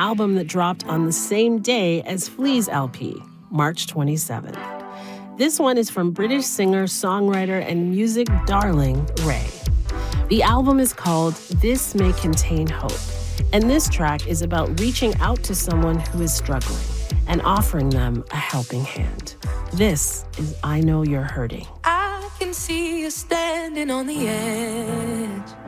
album that dropped on the same day as Flea's LP, March 27th. This one is from British singer, songwriter, and music darling Ray. The album is called This May Contain Hope, and this track is about reaching out to someone who is struggling and offering them a helping hand. This is I Know You're Hurting. I can see you standing on the edge,